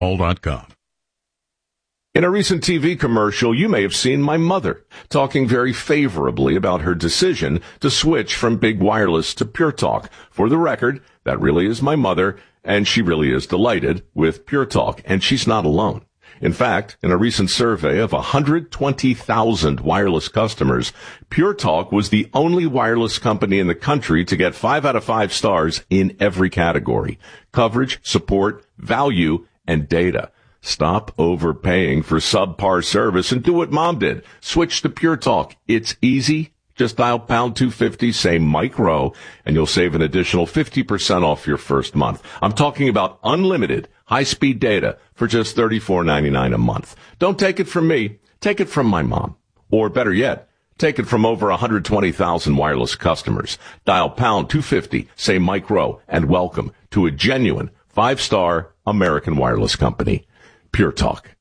All.com. In a recent TV commercial, you may have seen my mother talking very favorably about her decision to switch from Big Wireless to Pure Talk. For the record, that really is my mother, and she really is delighted with Pure Talk, and she's not alone. In fact, in a recent survey of 120,000 wireless customers, Pure Talk was the only wireless company in the country to get 5 out of 5 stars in every category: coverage, support, value, and data. Stop overpaying for subpar service and do what Mom did. Switch to Pure Talk. It's easy. Just dial pound 250, say Mike Rowe, and you'll save an additional 50% off your first month. I'm talking about unlimited high-speed data for just $34.99 a month. Don't take it from me. Take it from my mom. Or better yet, take it from over 120,000 wireless customers. Dial pound 250, say Mike Rowe, and welcome to a genuine 5-star American wireless company. Pure Talk.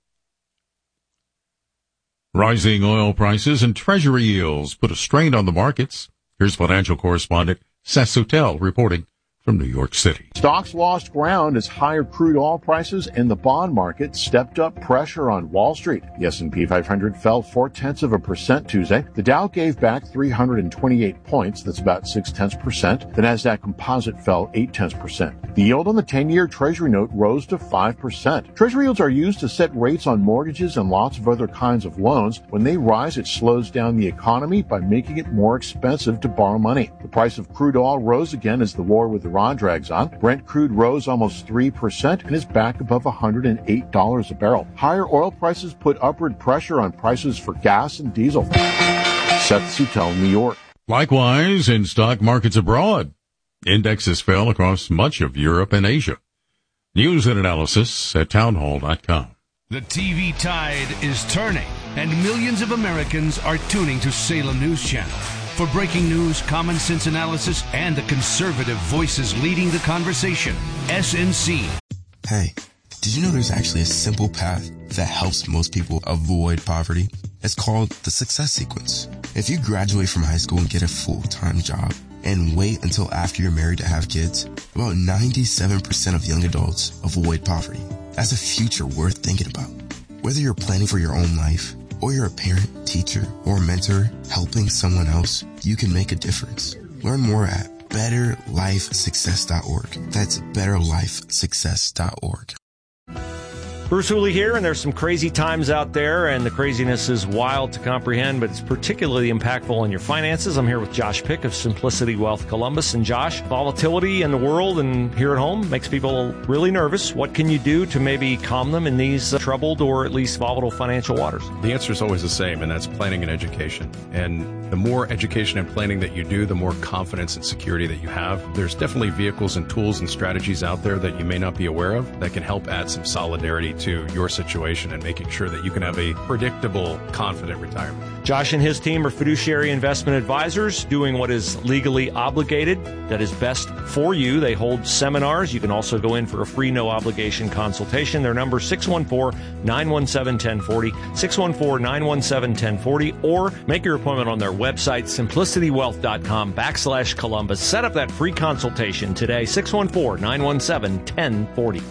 Rising oil prices and treasury yields put a strain on the markets. Here's financial correspondent Seth Soutel reporting from New York City. Stocks lost ground as higher crude oil prices and the bond market stepped up pressure on Wall Street. The S&P 500 fell 0.4% Tuesday. The Dow gave back 328 points. That's about 0.6%. The Nasdaq Composite fell 0.8%. The yield on the 10-year Treasury note rose to 5%. Treasury yields are used to set rates on mortgages and lots of other kinds of loans. When they rise, it slows down the economy by making it more expensive to borrow money. The price of crude oil rose again as the war with Iran drags on. Brent crude rose almost 3% and is back above $108 a barrel. Higher oil prices put upward pressure on prices for gas and diesel. Seth Soutel, New York. Likewise, in stock markets abroad, indexes fell across much of Europe and Asia. News and analysis at townhall.com. The TV tide is turning, and millions of Americans are tuning to Salem News Channel. For breaking news, common sense analysis, and the conservative voices leading the conversation, SNC. Hey, did you know there's actually a simple path that helps most people avoid poverty? It's called the Success Sequence. If you graduate from high school and get a full-time job and wait until after you're married to have kids, about 97% of young adults avoid poverty. That's a future worth thinking about. Whether you're planning for your own life, or you're a parent, teacher, or mentor helping someone else, you can make a difference. Learn more at betterlifesuccess.org. That's betterlifesuccess.org. Bruce Hooley here, and there's some crazy times out there, and the craziness is wild to comprehend, but it's particularly impactful on your finances. I'm here with Josh Pick of Simplicity Wealth Columbus. And Josh, volatility in the world and here at home makes people really nervous. What can you do to maybe calm them in these troubled or at least volatile financial waters? The answer is always the same, and that's planning and education. And the more education and planning that you do, the more confidence and security that you have. There's definitely vehicles and tools and strategies out there that you may not be aware of that can help add some solidarity to your situation and making sure that you can have a predictable, confident retirement. Josh and his team are fiduciary investment advisors doing what is legally obligated, that is best for you. They hold seminars. You can also go in for a free, no-obligation consultation. Their number is 614-917-1040, 614-917-1040, or make your appointment on their website, simplicitywealth.com/Columbus. Set up that free consultation today, 614-917-1040.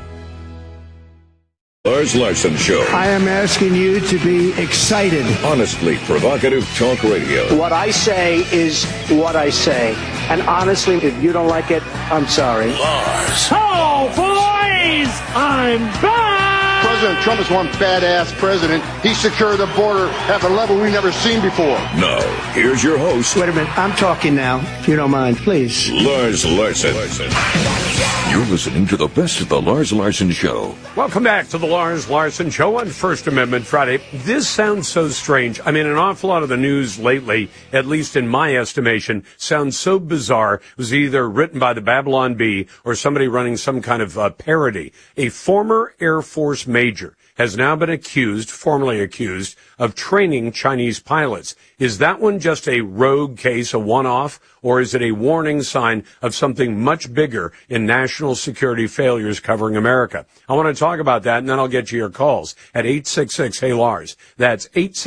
Lars Larson Show. I am asking you to be excited. Honestly provocative talk radio. What I say is what I say. And honestly, if you don't like it, I'm sorry. Lars. Oh, boys! I'm back! President Trump is one badass president. He secured the border at a level we've never seen before. Now, here's your host. Wait a minute. I'm talking now, if you don't mind, please. Lars Larson. You're listening to the best of the Lars Larson Show. Welcome back to the Lars Larson Show on First Amendment Friday. This sounds so strange. I mean, an awful lot of the news lately, at least in my estimation, sounds so bizarre. It was either written by the Babylon Bee or somebody running some kind of parody. A former Air Force major has now been formally accused, of training Chinese pilots. Is that one just a rogue case, a one-off, or is it a warning sign of something much bigger in national security failures covering America? I want to talk about that, and then I'll get you your calls at 866-HEY-LARS. That's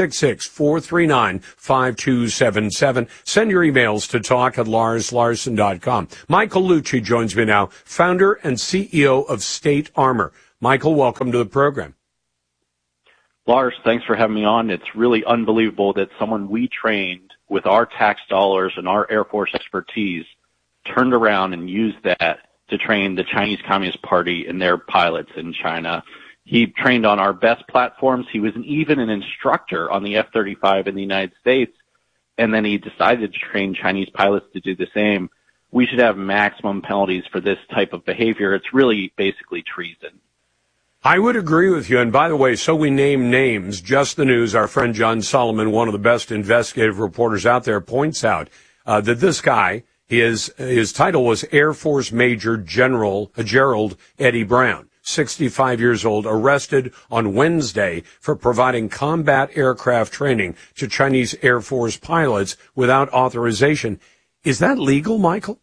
866-439-5277. Send your emails to talk@larslarson.com. Michael Lucci joins me now, founder and CEO of State Armor. Michael, welcome to the program. Lars, thanks for having me on. It's really unbelievable that someone we trained with our tax dollars and our Air Force expertise turned around and used that to train the Chinese Communist Party and their pilots in China. He trained on our best platforms. He was even an instructor on the F-35 in the United States, and then he decided to train Chinese pilots to do the same. We should have maximum penalties for this type of behavior. It's really basically treason. I would agree with you. And by the way, so we name names, Just the News, our friend John Solomon, one of the best investigative reporters out there, points out that this guy, his title was Air Force Major General Gerald Eddie Brown, 65 years old, arrested on Wednesday for providing combat aircraft training to Chinese Air Force pilots without authorization. Is that legal, Michael?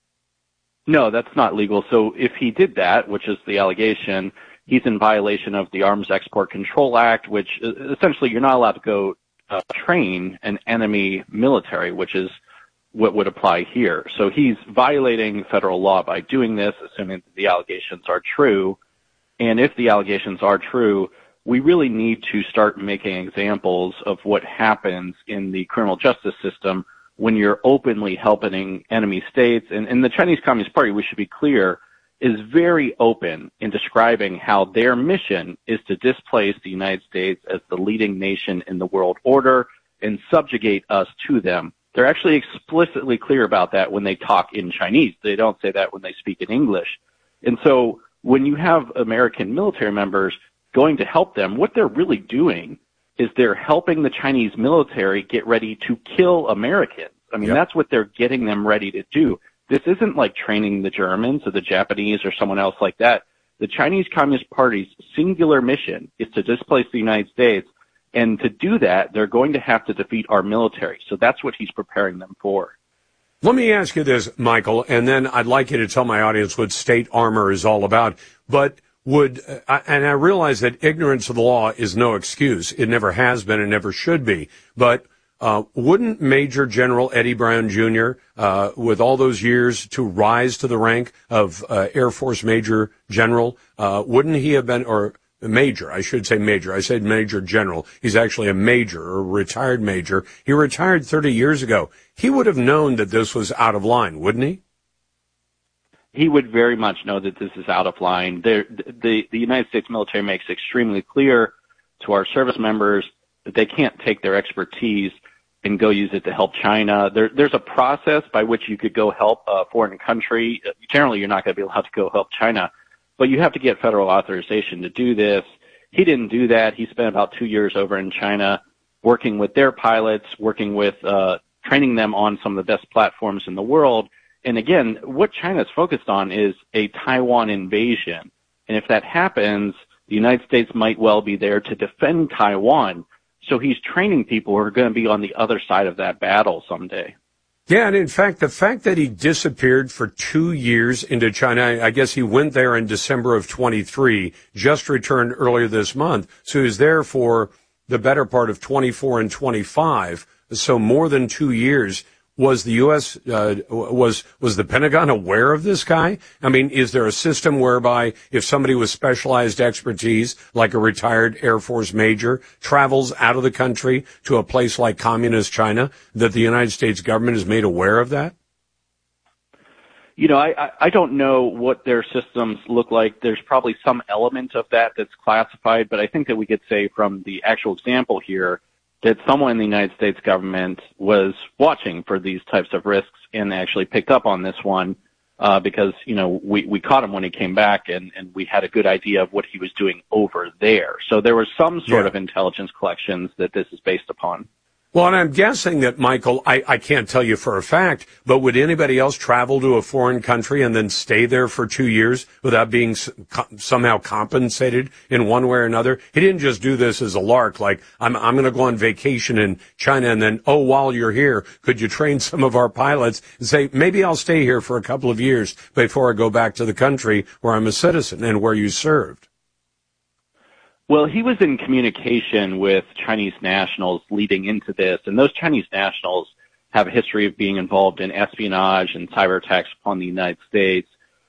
No, that's not legal. So if he did that, which is the allegation, he's in violation of the Arms Export Control Act, which essentially you're not allowed to go train an enemy military, which is what would apply here. So he's violating federal law by doing this, assuming that the allegations are true. And if the allegations are true, we really need to start making examples of what happens in the criminal justice system when you're openly helping enemy states. And the Chinese Communist Party, we should be clear, is very open in describing how their mission is to displace the United States as the leading nation in the world order and subjugate us to them. They're actually explicitly clear about that when they talk in Chinese. They don't say that when they speak in English. And so when you have American military members going to help them, what they're really doing is they're helping the Chinese military get ready to kill Americans. I mean, That's what they're getting them ready to do. This isn't like training the Germans or the Japanese or someone else like that. The Chinese Communist Party's singular mission is to displace the United States, and to do that, they're going to have to defeat our military. So that's what he's preparing them for. Let me ask you this, Michael, and then I'd like you to tell my audience what state armor is all about. But and I realize that ignorance of the law is no excuse. It never has been and never should be. But wouldn't Major General Eddie Brown Jr., with all those years to rise to the rank of Air Force Major General, wouldn't he have been, or Major, I should say Major. I said Major General. He's actually a major, or a retired major. He retired 30 years ago. He would have known that this was out of line, wouldn't he? He would very much know that this is out of line. The United States military makes extremely clear to our service members that they can't take their expertise and go use it to help China. There's a process by which you could go help a foreign country. Generally, you're not going to be allowed to go help China, but you have to get federal authorization to do this. He didn't do that. He spent about 2 years over in China working with their pilots, working with training them on some of the best platforms in the world. And again, what China's focused on is a Taiwan invasion. And if that happens, the United States might well be there to defend Taiwan. So he's training people who are going to be on the other side of that battle someday. Yeah, and in fact, the fact that he disappeared for 2 years into China, I guess he went there in December of 23, just returned earlier this month. So he was there for the better part of 24 and 25. So more than 2 years. Was the U.S., was the Pentagon aware of this guy? I mean, is there a system whereby if somebody with specialized expertise, like a retired Air Force major, travels out of the country to a place like communist China, that the United States government is made aware of that? You know, I don't know what their systems look like. There's probably some element of that that's classified, but I think that we could say from the actual example here that someone in the United States government was watching for these types of risks and actually picked up on this one because, you know, we caught him when he came back and we had a good idea of what he was doing over there. So there was some sort of intelligence collections that this is based upon. Well, and I'm guessing that, Michael, I can't tell you for a fact, but would anybody else travel to a foreign country and then stay there for 2 years without being somehow compensated in one way or another? He didn't just do this as a lark, like, I'm going to go on vacation in China and then, oh, while you're here, could you train some of our pilots and say, maybe I'll stay here for a couple of years before I go back to the country where I'm a citizen and where you served? Well, he was in communication with Chinese nationals leading into this, and those Chinese nationals have a history of being involved in espionage and cyber attacks upon the United States.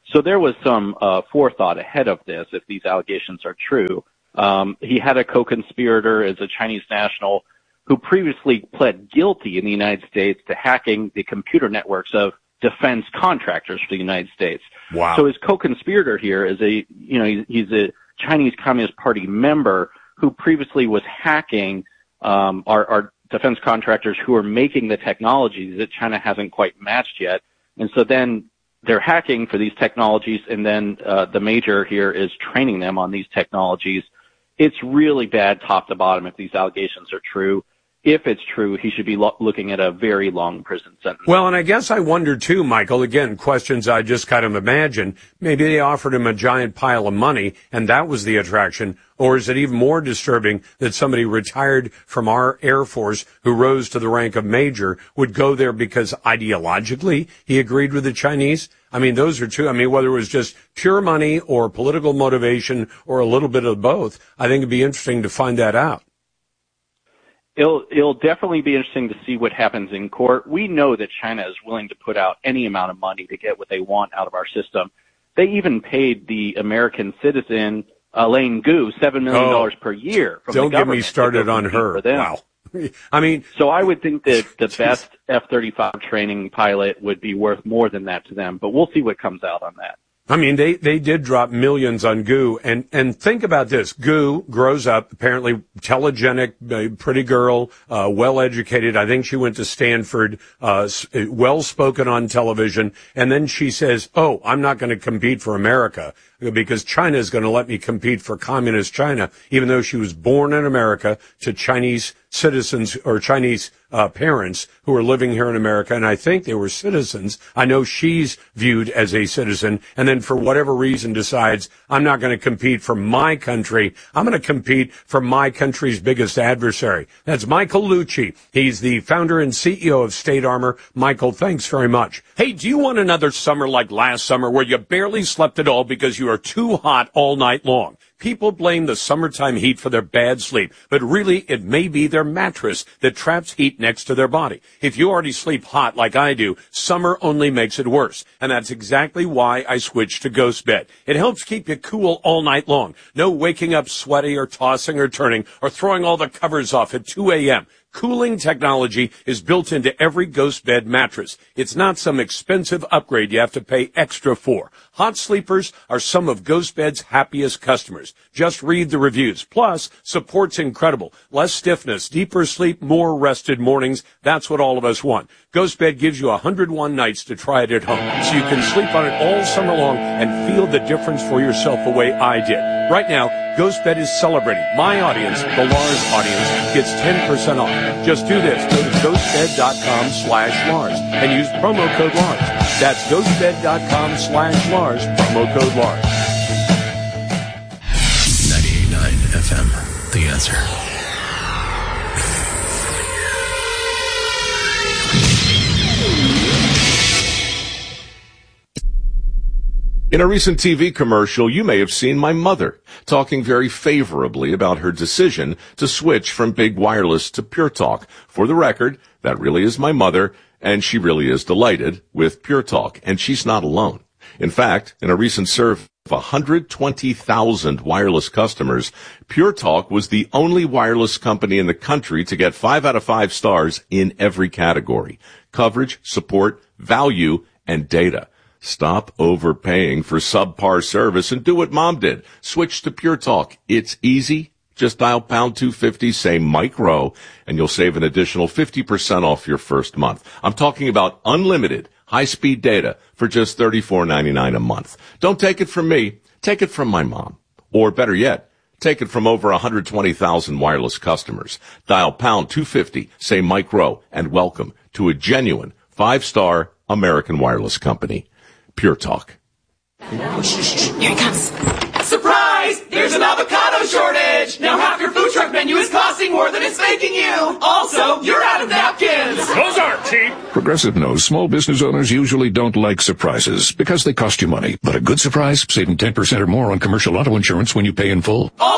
So there was some forethought ahead of this, if these allegations are true. He had a co-conspirator as a Chinese national who previously pled guilty in the United States to hacking the computer networks of defense contractors for the United States. Wow. So his co-conspirator here is he's a Chinese Communist Party member who previously was hacking our defense contractors who are making the technologies that China hasn't quite matched yet. And so then they're hacking for these technologies, and then the major here is training them on these technologies. It's really bad top to bottom if these allegations are true. If it's true, he should be looking at a very long prison sentence. Well, and I guess I wonder too, Michael, again, questions I just kind of imagine. Maybe they offered him a giant pile of money and that was the attraction. Or is it even more disturbing that somebody retired from our Air Force who rose to the rank of major would go there because ideologically he agreed with the Chinese? I mean, those are two. I mean, whether it was just pure money or political motivation or a little bit of both, I think it'd be interesting to find that out. It'll definitely be interesting to see what happens in court. We know that China is willing to put out any amount of money to get what they want out of our system. They even paid the American citizen, Elaine Gu, $7 million per year from the government. Don't get me started on her. Wow. I mean, so I would think that the best F-35 training pilot would be worth more than that to them, but we'll see what comes out on that. I mean, they did drop millions on Gu, and think about this. Gu grows up, apparently telegenic, pretty girl, well-educated. I think she went to Stanford, well-spoken on television, and then she says, oh, I'm not going to compete for America because China is going to let me compete for communist China, even though she was born in America to Chinese citizens or Chinese parents who are living here in America, and I think they were citizens. I know she's viewed as a citizen, and then for whatever reason decides, I'm not going to compete for my country. I'm going to compete for my country's biggest adversary. That's Michael Lucci. He's the founder and CEO of State Armor. Michael, thanks very much. Hey, do you want another summer like last summer where you barely slept at all because you are too hot all night long? People blame the summertime heat for their bad sleep, but really it may be their mattress that traps heat next to their body. If you already sleep hot like I do, summer only makes it worse. And that's exactly why I switched to Ghost Bed. It helps keep you cool all night long. No waking up sweaty or tossing or turning or throwing all the covers off at 2 a.m. Cooling technology is built into every Ghost Bed mattress. It's not some expensive upgrade you have to pay extra for. Hot sleepers are some of Ghost Bed's happiest customers. Just read the reviews. Plus, support's incredible. Less stiffness, deeper sleep, more rested mornings. That's what all of us want. Ghost Bed gives you 101 nights to try it at home, so you can sleep on it all summer long and feel the difference for yourself the way I did. Right now, Ghost Bed is celebrating. My audience, the Lars audience, gets 10% off. Just do this. Go to ghostbed.com/Lars and use promo code Lars. That's ghostbed.com/Lars, promo code Lars. 98.9 FM, The Answer. In a recent TV commercial, you may have seen my mother talking very favorably about her decision to switch from big wireless to Pure Talk. For the record, that really is my mother, and she really is delighted with Pure Talk, and she's not alone. In fact, in a recent survey of 120,000 wireless customers, Pure Talk was the only wireless company in the country to get 5 out of 5 stars in every category: coverage, support, value, and data. Stop overpaying for subpar service and do what Mom did. Switch to Pure Talk. It's easy. Just dial pound 250, say Mike Rowe, and you'll save an additional 50% off your first month. I'm talking about unlimited high-speed data for just $34.99 a month. Don't take it from me. Take it from my mom. Or better yet, take it from over 120,000 wireless customers. Dial pound 250, say Mike Rowe, and welcome to a genuine 5-star American wireless company. Pure Talk. Here he comes. Surprise! There's an avocado shortage! Now half your food truck menu is costing more than it's making you! Also, you're out of napkins! Those aren't cheap! Progressive knows small business owners usually don't like surprises because they cost you money. But a good surprise, saving 10% or more on commercial auto insurance when you pay in full. Also, an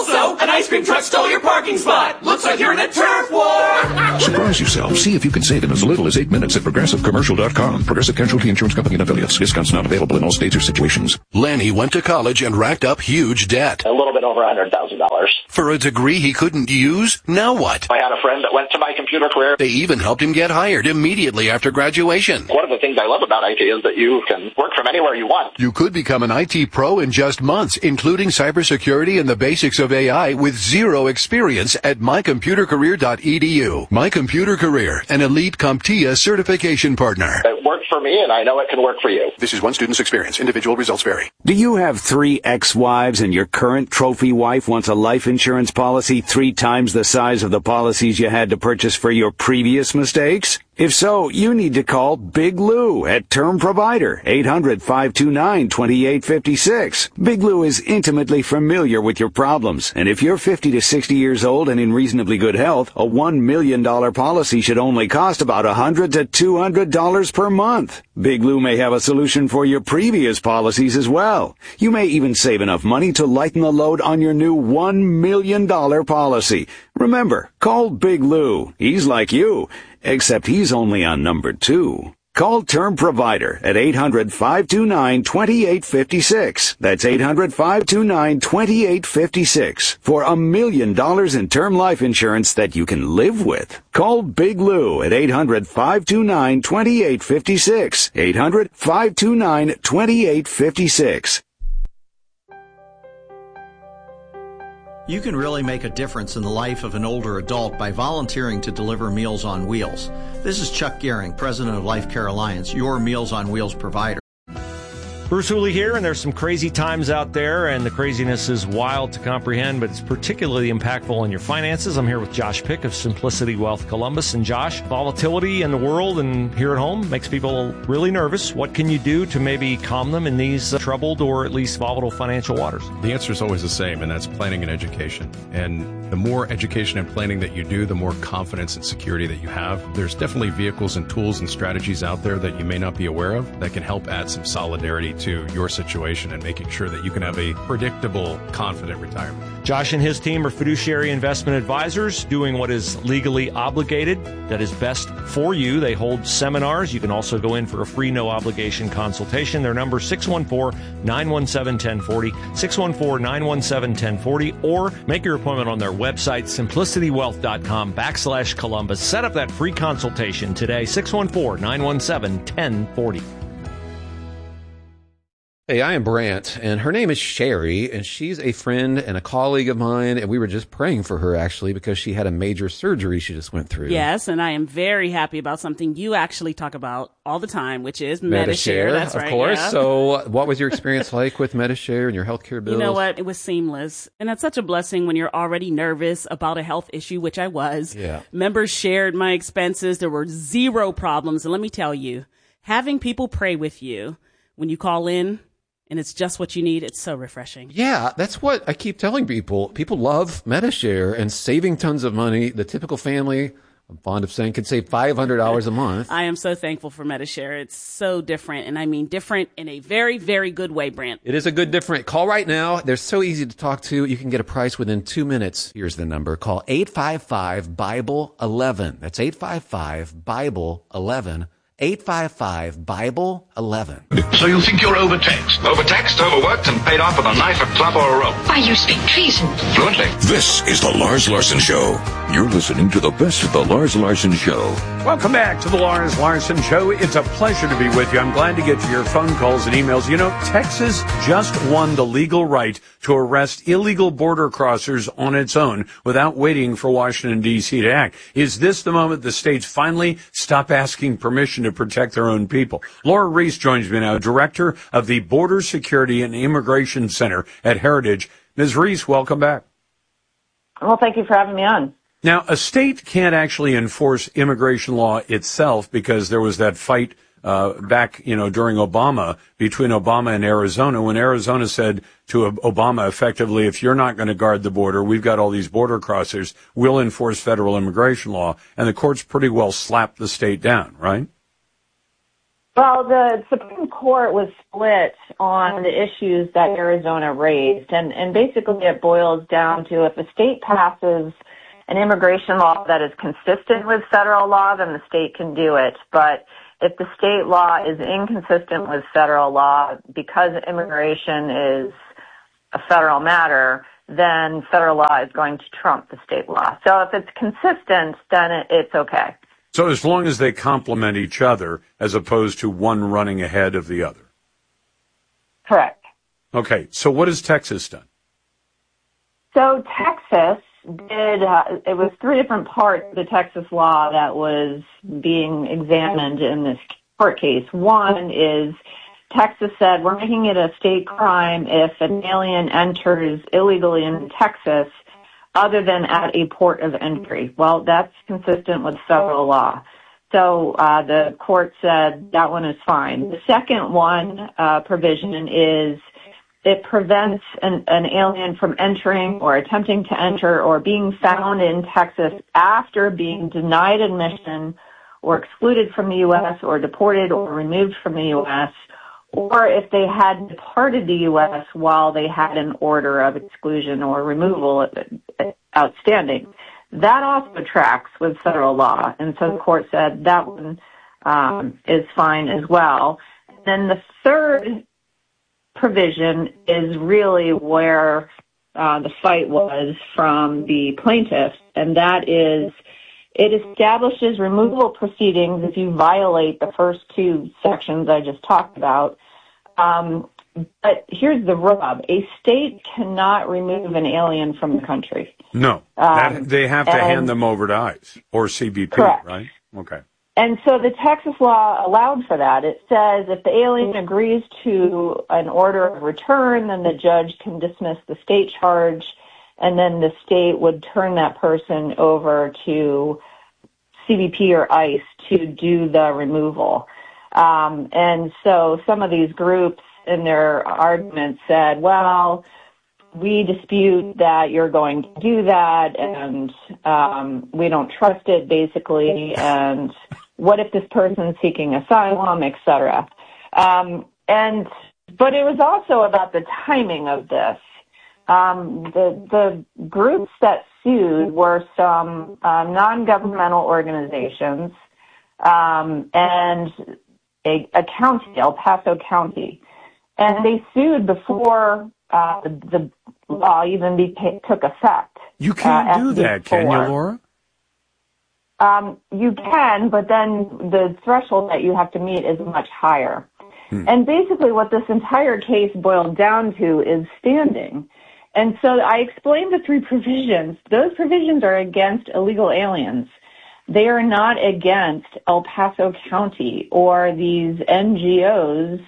ice cream truck stole your parking spot. Looks like you're in a turf war. Surprise yourself. See if you can save in as little as 8 minutes at ProgressiveCommercial.com. Progressive Casualty Insurance Company and Affiliates. Discounts not available in all states or situations. Lanny went to college and racked up huge debt. A little bit over $100,000. For a degree he couldn't use? Now what? I had a friend that went to my computer career. They even helped him get hired immediately after graduation. One of the things I love about IT is that you can work from anywhere you want. You could become an IT pro in just months, including cybersecurity and the basics of AI with zero experience at mycomputercareer.edu. My Computer Career, an elite CompTIA certification partner. It worked for me, and I know it can work for you. This is one student's experience. Individual results vary. Do you have 3 ex-wives and your current trophy wife wants a life insurance policy 3 times the size of the policies you had to purchase for your previous mistakes? If so, you need to call Big Lou at Term Provider, 800-529-2856. Big Lou is intimately familiar with your problems, and if you're 50 to 60 years old and in reasonably good health, a $1 million policy should only cost about $100 to $200 per month. Big Lou may have a solution for your previous policies as well. You may even save enough money to lighten the load on your new $1 million policy. Remember, call Big Lou. He's like you, except he's only on number 2. Call Term Provider at 800-529-2856. That's 800-529-2856 for $1 million in term life insurance that you can live with. Call Big Lou at 800-529-2856. 800-529-2856. You can really make a difference in the life of an older adult by volunteering to deliver Meals on Wheels. This is Chuck Gehring, president of Life Care Alliance, your Meals on Wheels provider. Bruce Hooley here, and there's some crazy times out there, and the craziness is wild to comprehend, but it's particularly impactful on your finances. I'm here with Josh Pick of Simplicity Wealth Columbus. And Josh, volatility in the world and here at home makes people really nervous. What can you do to maybe calm them in these troubled or at least volatile financial waters? The answer is always the same, and that's planning and education. And the more education and planning that you do, the more confidence and security that you have. There's definitely vehicles and tools and strategies out there that you may not be aware of that can help add some solidarity to your situation and making sure that you can have a predictable, confident retirement. Josh and his team are fiduciary investment advisors doing what is legally obligated, that is best for you. They hold seminars. You can also go in for a free, no-obligation consultation. Their number is 614-917-1040, 614-917-1040, or make your appointment on their website, simplicitywealth.com/Columbus. Set up that free consultation today, 614-917-1040. Hey, I am Brant, and her name is Sherry, and she's a friend and a colleague of mine, and we were just praying for her, actually, because she had a major surgery she just went through. Yes, and I am very happy about something you actually talk about all the time, which is Medi-Share. That's right. Of course. Yeah. So what was your experience like with Medi-Share and your healthcare bills? You know what? It was seamless. And that's such a blessing when you're already nervous about a health issue, which I was. Yeah. Members shared my expenses. There were zero problems. And let me tell you, having people pray with you when you call in, and it's just what you need, it's so refreshing. Yeah, that's what I keep telling people. People love Medi-Share and saving tons of money. The typical family, I'm fond of saying, could save $500 a month. I am so thankful for Medi-Share. It's so different, and I mean different in a very, very good way, Brant. It is a good different. Call right now. They're so easy to talk to. You can get a price within 2 minutes. Here's the number. Call 855-BIBLE-11. That's 855-BIBLE-11. 855-BIBLE-11. So you think you're overtaxed? Overtaxed, overworked, and paid off with a knife, a club, or a rope? Why, you speak treason. Fluently. This is the Lars Larson Show. You're listening to the best of the Lars Larson Show. Welcome back to the Lars Larson Show. It's a pleasure to be with you. I'm glad to get to your phone calls and emails. You know, Texas just won the legal right to arrest illegal border crossers on its own without waiting for Washington, D.C. to act. Is this the moment the states finally stop asking permission to protect their own people? Laura Reese joins me now, director of the Border Security and Immigration Center at Heritage. Ms. Reese, welcome back. Well, thank you for having me on. Now, a state can't actually enforce immigration law itself because there was that fight back, during Obama, between Obama and Arizona, when Arizona said to Obama effectively, if you're not going to guard the border, we've got all these border crossers, we'll enforce federal immigration law. And the courts pretty well slapped the state down, right? Well, the Supreme Court was split on the issues that Arizona raised, and basically it boils down to if a state passes an immigration law that is consistent with federal law, then the state can do it. But if the state law is inconsistent with federal law, because immigration is a federal matter, then federal law is going to trump the state law. So if it's consistent, then it's okay. So as long as they complement each other as opposed to one running ahead of the other. Correct. Okay, so what has Texas done? So Texas did, it was three different parts of the Texas law that was being examined in this court case. One is Texas said we're making it a state crime if an alien enters illegally in Texas other than at a port of entry. Well, that's consistent with federal law. So the court said that one is fine. The second one provision is it prevents an alien from entering or attempting to enter or being found in Texas after being denied admission or excluded from the U.S. or deported or removed from the U.S., or if they had departed the U.S. while they had an order of exclusion or removal outstanding. That also tracks with federal law, and so the court said that one is fine as well. Then the third provision is really where the fight was from the plaintiffs, and that is it establishes removal proceedings if you violate the first two sections I just talked about. But here's the rub. A state cannot remove an alien from the country. No. They have to hand them over to ICE or CBP, correct. Right? Okay. And so the Texas law allowed for that. It says if the alien agrees to an order of return, then the judge can dismiss the state charge, and then the state would turn that person over to CBP or ICE to do the removal. And so some of these groups in their arguments said, well, we dispute that you're going to do that, and we don't trust it, basically, and what if this person's seeking asylum, et cetera. But it was also about the timing of this. The groups that sued were some non-governmental organizations and a county, El Paso County. And they sued before the law even took effect. You can't do that, can you, Laura? You can, but then the threshold that you have to meet is much higher. And basically what this entire case boiled down to is standing. And so I explained the three provisions. Those provisions are against illegal aliens. They are not against El Paso County or these NGOs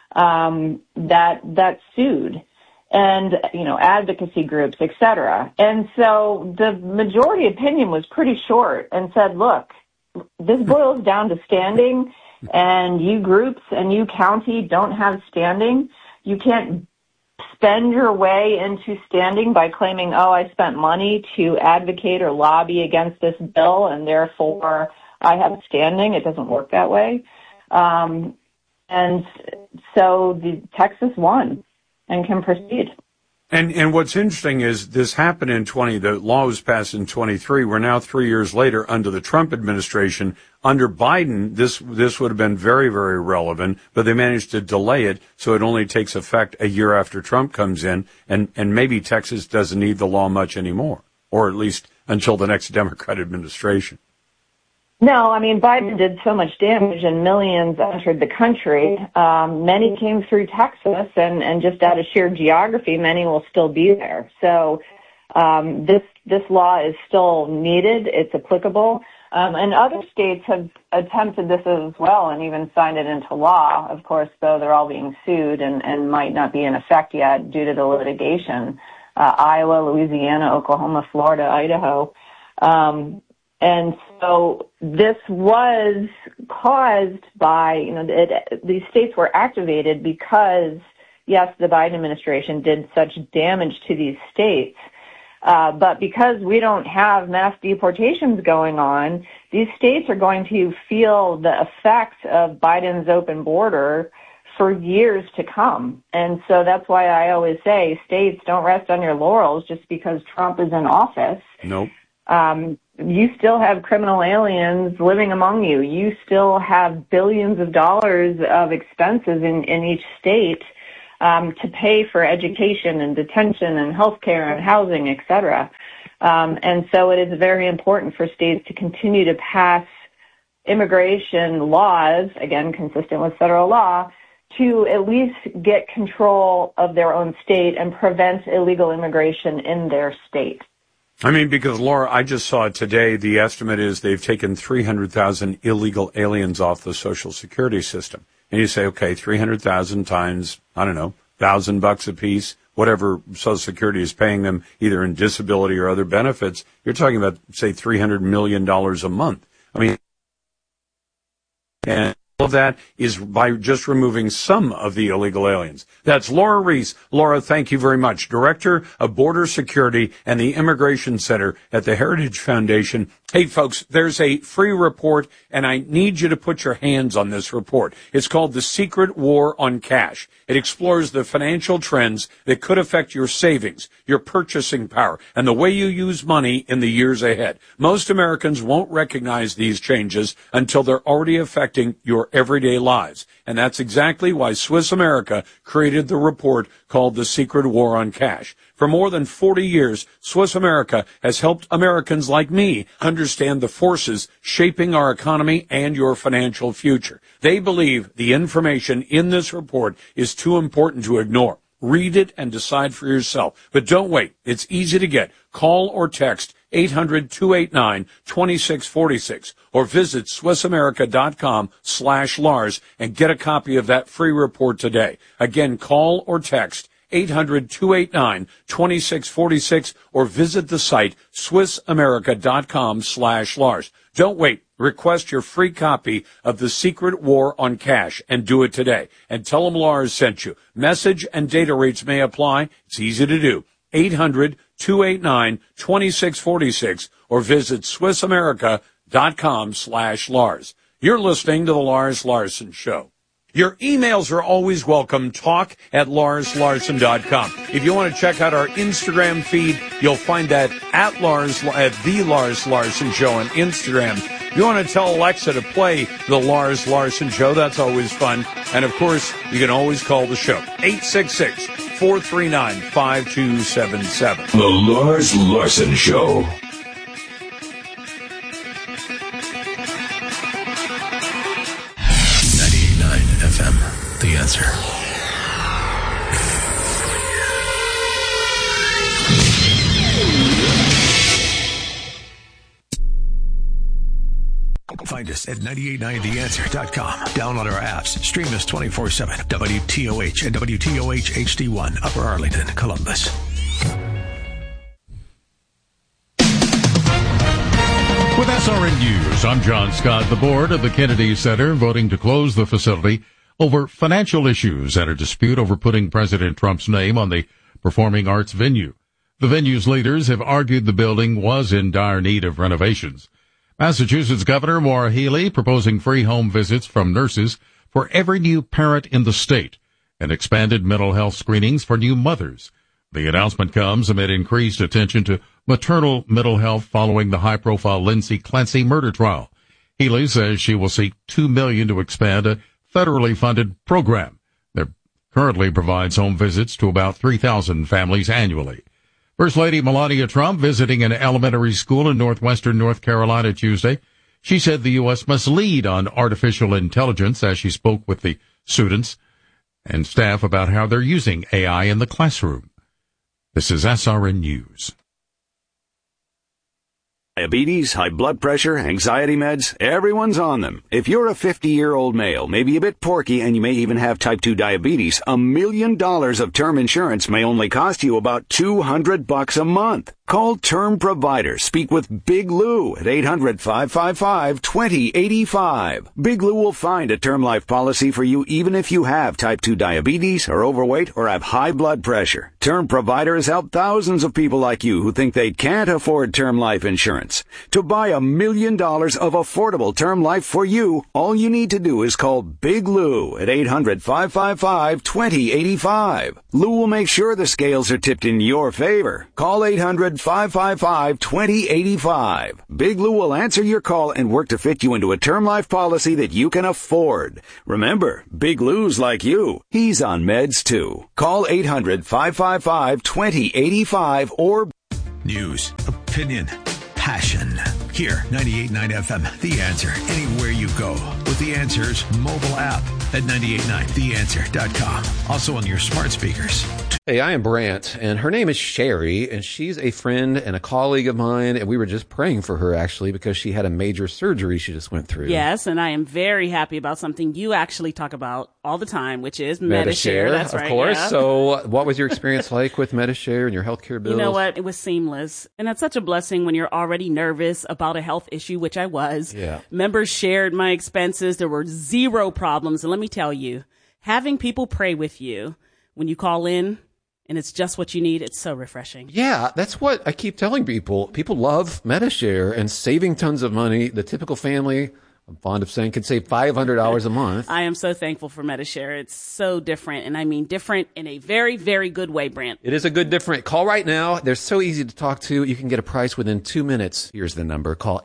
that sued, and advocacy groups, et cetera. And so the majority opinion was pretty short and said, look, this boils down to standing, and you groups and you county don't have standing. You can't spend your way into standing by claiming, oh, I spent money to advocate or lobby against this bill, and therefore I have standing. It doesn't work that way. And so the Texas won and can proceed. And what's interesting is this happened in the law was passed in 23. We're now 3 years later under the Trump administration. Under Biden, this would have been very, very relevant, but they managed to delay it, so it only takes effect a year after Trump comes in, and maybe Texas doesn't need the law much anymore, or at least until the next Democrat administration. No, I mean, Biden did so much damage and millions entered the country. Many came through Texas, and just out of sheer geography, many will still be there. So this law is still needed. It's applicable. And other states have attempted this as well and even signed it into law. Of course, though, they're all being sued and might not be in effect yet due to the litigation. Iowa, Louisiana, Oklahoma, Florida, Idaho. And so this was caused by, these states were activated because, yes, the Biden administration did such damage to these states. But because we don't have mass deportations going on, these states are going to feel the effects of Biden's open border for years to come. And so that's why I always say states, don't rest on your laurels just because Trump is in office. Nope. You still have criminal aliens living among you. You still have billions of dollars of expenses in each state to pay for education and detention and healthcare and housing, et cetera. And so it is very important for states to continue to pass immigration laws, again, consistent with federal law, to at least get control of their own state and prevent illegal immigration in their state. I mean, because, Laura, I just saw it today. The estimate is they've taken 300,000 illegal aliens off the Social Security system. And you say, okay, 300,000 times, I don't know, $1,000 a piece, whatever Social Security is paying them, either in disability or other benefits. You're talking about, say, $300 million a month. I mean, and all of that is by just removing some of the illegal aliens. That's Laura Reese. Laura, thank you very much. Director of Border Security and the Immigration Center at the Heritage Foundation. Hey, folks, there's a free report, and I need you to put your hands on this report. It's called The Secret War on Cash. It explores the financial trends that could affect your savings, your purchasing power, and the way you use money in the years ahead. Most Americans won't recognize these changes until they're already affecting your everyday lives. And that's exactly why Swiss America created the report called The Secret War on Cash. For more than 40 years, Swiss America has helped Americans like me understand the forces shaping our economy and your financial future. They believe the information in this report is too important to ignore. Read it and decide for yourself. But don't wait. It's easy to get. Call or text 800-289-2646 or visit SwissAmerica.com/Lars and get a copy of that free report today. Again, call or text 800-289-2646 or visit the site SwissAmerica.com/Lars. Don't wait. Request your free copy of The Secret War on Cash and do it today. And tell them Lars sent you. Message and data rates may apply. It's easy to do. 800-289-2646 or visit SwissAmerica.com/Lars. You're listening to The Lars Larson Show. Your emails are always welcome. talk@LarsLarson.com. If you want to check out our Instagram feed, you'll find that at the Lars Larson Show on Instagram. If you want to tell Alexa to play the Lars Larson Show, that's always fun. And of course, you can always call the show. 866-439-5277. The Lars Larson Show. FM, The Answer. Find us at 989theanswer.com. Download our apps. Stream us 24/7. WTOH and WTOH HD1, Upper Arlington, Columbus. With SRN News, I'm John Scott. The board of the Kennedy Center voting to close the facility over financial issues and a dispute over putting President Trump's name on the performing arts venue. The venue's leaders have argued the building was in dire need of renovations. Massachusetts Governor Maura Healey proposing free home visits from nurses for every new parent in the state and expanded mental health screenings for new mothers. The announcement comes amid increased attention to maternal mental health following the high-profile Lindsay Clancy murder trial. Healey says she will seek $2 million to expand a federally funded program that currently provides home visits to about 3,000 families annually. First Lady Melania Trump visiting an elementary school in northwestern North Carolina Tuesday. She said the U.S. must lead on artificial intelligence as she spoke with the students and staff about how they're using AI in the classroom. This is SRN News. Diabetes, high blood pressure, anxiety meds, everyone's on them. If you're a 50-year-old male, maybe a bit porky, and you may even have type 2 diabetes, $1 million of term insurance may only cost you about $200 a month. Call Term Provider. Speak with Big Lou at 800-555-2085. Big Lou will find a term life policy for you even if you have type 2 diabetes, are overweight, or have high blood pressure. Term Provider has helped thousands of people like you who think they can't afford term life insurance. To buy $1 million of affordable term life for you, all you need to do is call Big Lou at 800-555-2085. Lou will make sure the scales are tipped in your favor. Call 800-555-2085. Big Lou will answer your call and work to fit you into a term life policy that you can afford. Remember, Big Lou's like you. He's on meds too. Call 800-555-2085 or News, opinion, passion. Here, 98.9 FM, The Answer. Anywhere you go with The Answer's mobile app at 98.9theanswer.com. Also on your smart speakers. Hey, I am Brant, and her name is Sherry, and she's a friend and a colleague of mine, and we were just praying for her, actually, because she had a major surgery she just went through. Yes, and I am very happy about something you actually talk about all the time, which is Medi-Share. That's right, of course. Yeah. So what was your experience like with Medi-Share and your healthcare bills? You know what? It was seamless. And that's such a blessing when you're already nervous about a health issue, which I was. Yeah. Members shared my expenses. There were zero problems. And let me tell you, having people pray with you when you call in, and it's just what you need, it's so refreshing. Yeah, that's what I keep telling people. People love Medi-Share and saving tons of money. The typical family, I'm fond of saying, can save $500 a month. I am so thankful for Medi-Share. It's so different, and I mean different in a very, very good way, Brant. It is a good different. Call right now. They're so easy to talk to. You can get a price within 2 minutes. Here's the number. Call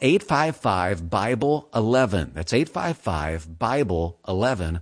855-BIBLE-11. That's 855-BIBLE-11.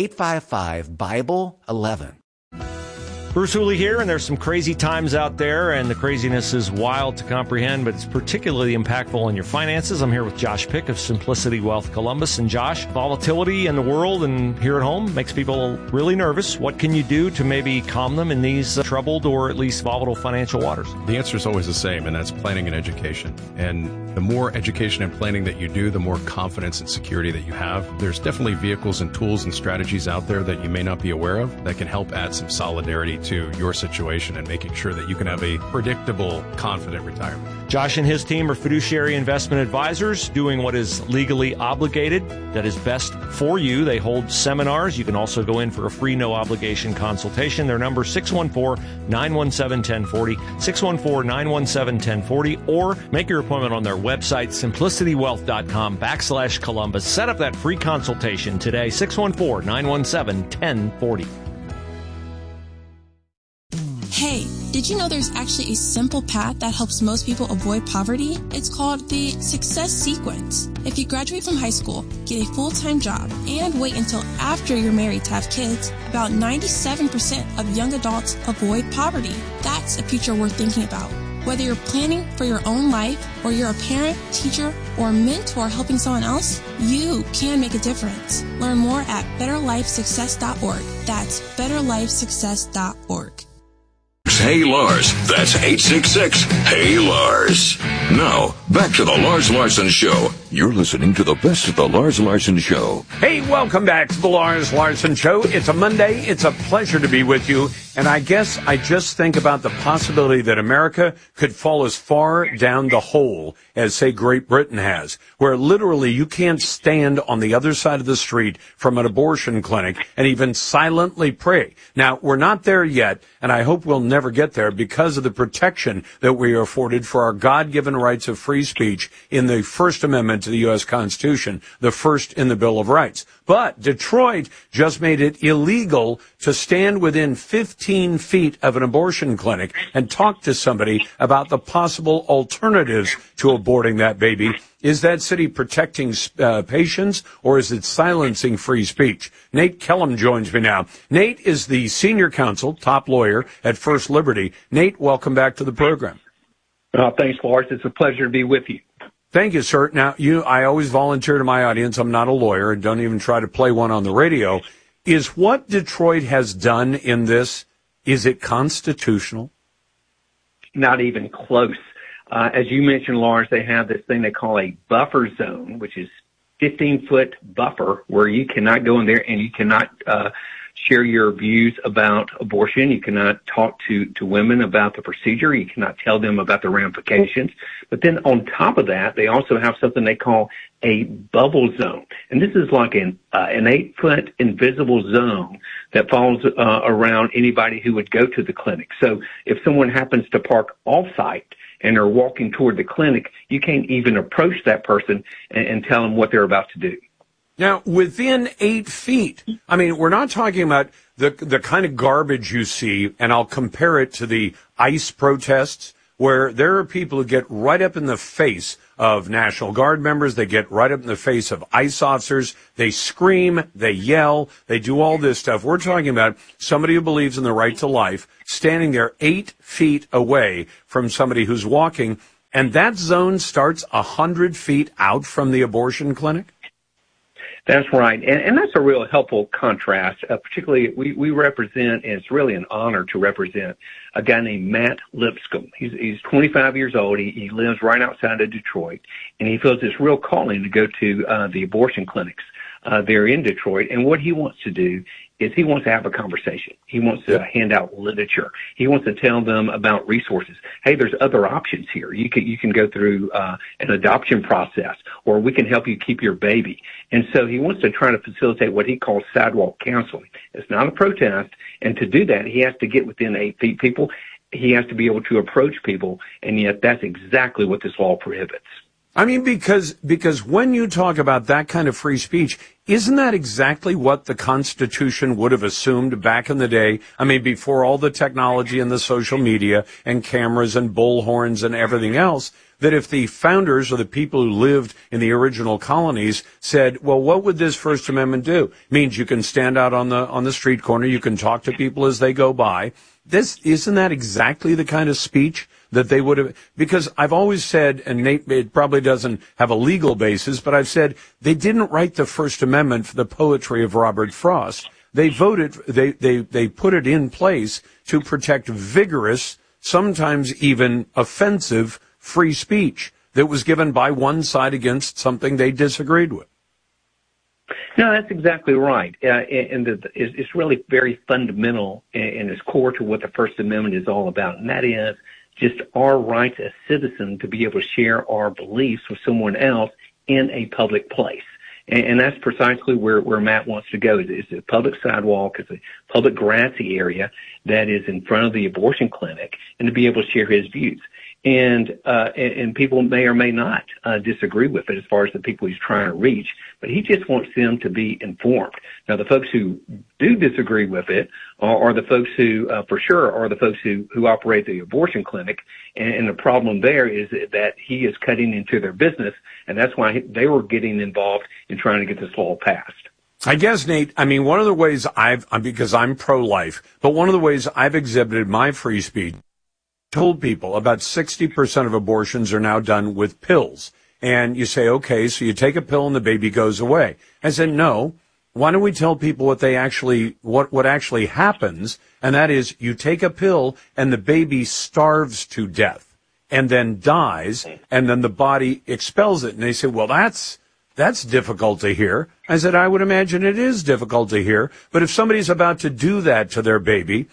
855-BIBLE-11. Bruce Hooley here, and there's some crazy times out there, and the craziness is wild to comprehend, but it's particularly impactful on your finances. I'm here with Josh Pick of Simplicity Wealth Columbus. And Josh, volatility in the world and here at home makes people really nervous. What can you do to maybe calm them in these troubled or at least volatile financial waters? The answer is always the same, and that's planning and education. And the more education and planning that you do, the more confidence and security that you have. There's definitely vehicles and tools and strategies out there that you may not be aware of that can help add some solidarity to your situation and making sure that you can have a predictable, confident retirement. Josh and his team are fiduciary investment advisors doing what is legally obligated, that is best for you. They hold seminars. You can also go in for a free, no-obligation consultation. Their number, 614-917-1040, 614-917-1040, or make your appointment on their website, simplicitywealth.com/Columbus. Set up that free consultation today, 614-917-1040. Hey, did you know there's actually a simple path that helps most people avoid poverty? It's called the Success Sequence. If you graduate from high school, get a full-time job, and wait until after you're married to have kids, about 97% of young adults avoid poverty. That's a future worth thinking about. Whether you're planning for your own life, or you're a parent, teacher, or a mentor helping someone else, you can make a difference. Learn more at betterlifesuccess.org. That's betterlifesuccess.org. Hey Lars, that's 866-HEY Lars. Now, back to the Lars Larson Show. You're listening to the best of the Lars Larson Show. Hey, welcome back to the Lars Larson Show. It's a Monday. It's a pleasure to be with you. And I guess I just think about the possibility that America could fall as far down the hole as, say, Great Britain has, where literally you can't stand on the other side of the street from an abortion clinic and even silently pray. Now, we're not there yet, and I hope we'll never get there because of the protection that we are afforded for our God-given rights of free speech in the First Amendment to the U.S. Constitution, the first in the Bill of Rights. But Detroit just made it illegal to stand within 15 feet of an abortion clinic and talk to somebody about the possible alternatives to aborting that baby. Is that city protecting patients, or is it silencing free speech? Nate Kellum joins me now. Nate is the senior counsel, top lawyer at First Liberty. Nate, welcome back to the program. Thanks, Lars. It's a pleasure to be with you. Thank you, sir. Now, I always volunteer to my audience. I'm not a lawyer and don't even try to play one on the radio. Is what Detroit has done in this, is it constitutional? Not even close. As you mentioned, Lars, they have this thing they call a buffer zone, which is 15-foot buffer where you cannot go in there and you cannot share your views about abortion. You cannot talk to women about the procedure. You cannot tell them about the ramifications. But then on top of that, they also have something they call a bubble zone. And this is like an 8-foot invisible zone that falls around anybody who would go to the clinic. So if someone happens to park off-site and are walking toward the clinic, you can't even approach that person and tell them what they're about to do. Now, within 8 feet, I mean, we're not talking about the kind of garbage you see, and I'll compare it to the ICE protests, where there are people who get right up in the face of National Guard members, they get right up in the face of ICE officers, they scream, they yell, they do all this stuff. We're talking about somebody who believes in the right to life, standing there 8 feet away from somebody who's walking, and that zone starts 100 feet out from the abortion clinic? That's right. And that's a real helpful contrast. Particularly, we represent, and it's really an honor to represent, a guy named Matt Lipscomb. He's 25 years old. He lives right outside of Detroit, and he feels this real calling to go to the abortion clinics there in Detroit. And what he wants to do is he wants to have a conversation. He wants to hand out literature. He wants to tell them about resources. Hey, there's other options here. You can go through an adoption process, or we can help you keep your baby. And so he wants to try to facilitate what he calls sidewalk counseling. It's not a protest, and to do that, he has to get within 8 feet people. He has to be able to approach people, and yet that's exactly what this law prohibits. I mean, because when you talk about that kind of free speech, isn't that exactly what the Constitution would have assumed back in the day? I mean, before all the technology and the social media and cameras and bullhorns and everything else, that if the founders or the people who lived in the original colonies said, well, what would this First Amendment do? It means you can stand out on the street corner, you can talk to people as they go by. Isn't that exactly the kind of speech that they would have? Because I've always said, and Nate, it probably doesn't have a legal basis, but I've said they didn't write the First Amendment for the poetry of Robert Frost. They they put it in place to protect vigorous, sometimes even offensive free speech that was given by one side against something they disagreed with. No, that's exactly right. And it's really very fundamental and it's core to what the First Amendment is all about. And that is just our right as citizens to be able to share our beliefs with someone else in a public place. And that's precisely where Matt wants to go. It's a public sidewalk. It's a public grassy area that is in front of the abortion clinic, and to be able to share his views. And people may or may not disagree with it as far as the people he's trying to reach, but he just wants them to be informed. Now, the folks who do disagree with it are the folks who, for sure, are the folks who operate the abortion clinic. And the problem there is that he is cutting into their business, and that's why they were getting involved in trying to get this law passed. I guess, Nate, I mean, one of the ways because I'm pro-life, but one of the ways I've exhibited my free speech, told people about 60% of abortions are now done with pills. And you say, okay, so you take a pill and the baby goes away. I said, no. Why don't we tell people what actually happens? And that is you take a pill and the baby starves to death and then dies, and then the body expels it. And they say, well, that's difficult to hear. I said, I would imagine it is difficult to hear. But if somebody's about to do that to their baby,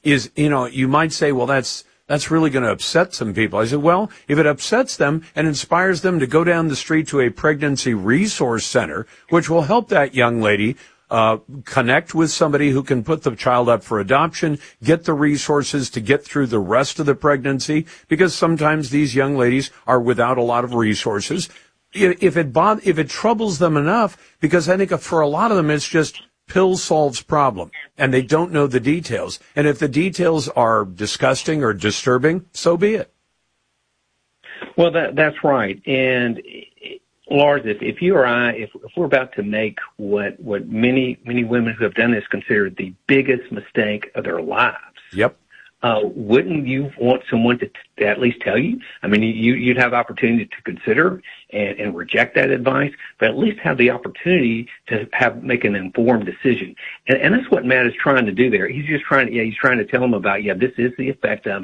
you might say, well, that's really going to upset some people. I said, well, if it upsets them and inspires them to go down the street to a pregnancy resource center, which will help that young lady connect with somebody who can put the child up for adoption, get the resources to get through the rest of the pregnancy, because sometimes these young ladies are without a lot of resources. If it troubles them enough, because I think for a lot of them it's just pill solves problem, and they don't know the details. And if the details are disgusting or disturbing, so be it. Well, that's right. And Lars, if you or I, if we're about to make what many women who have done this consider the biggest mistake of their lives. Yep. Wouldn't you want someone to at least tell you? I mean, you'd have opportunity to consider and reject that advice, but at least have the opportunity to make an informed decision. And that's what Matt is trying to do there. He's just trying to tell them about, this is the effect of it.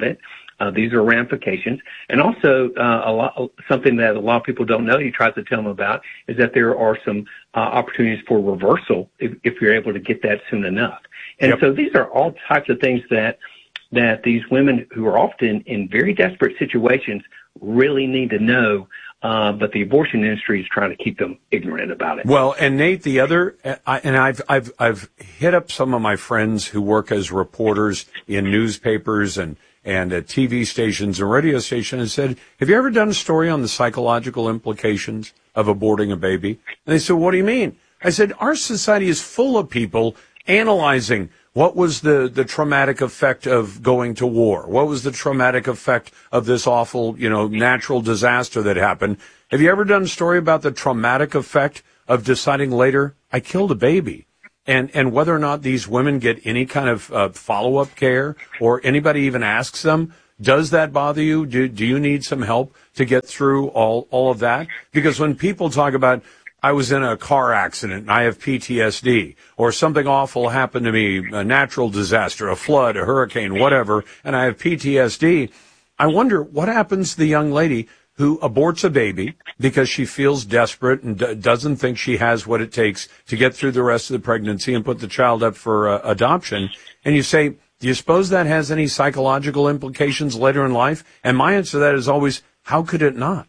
These are ramifications. And also, something that a lot of people don't know, he tries to tell them about, is that there are some opportunities for reversal if you're able to get that soon enough. And so these are all types of things that these women who are often in very desperate situations really need to know. But the abortion industry is trying to keep them ignorant about it. Well, and Nate, the other, I've hit up some of my friends who work as reporters in newspapers and at TV stations and radio stations and said, have you ever done a story on the psychological implications of aborting a baby? And they said, what do you mean? I said, our society is full of people analyzing what was the traumatic effect of going to war? What was the traumatic effect of this awful, natural disaster that happened? Have you ever done a story about the traumatic effect of deciding later, I killed a baby? And whether or not these women get any kind of follow-up care or anybody even asks them, does that bother you? Do you need some help to get through all of that? Because when people talk about, I was in a car accident and I have PTSD, or something awful happened to me, a natural disaster, a flood, a hurricane, whatever, and I have PTSD, I wonder what happens to the young lady who aborts a baby because she feels desperate and doesn't think she has what it takes to get through the rest of the pregnancy and put the child up for adoption. And you say, do you suppose that has any psychological implications later in life? And my answer to that is always, how could it not?